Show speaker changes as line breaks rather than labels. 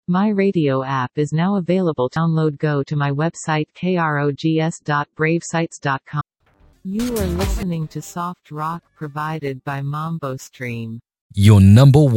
My radio app is now available. Download. Go to my website krogs.bravesites.com. You are listening to soft rock provided by Mambo Stream.
Your number one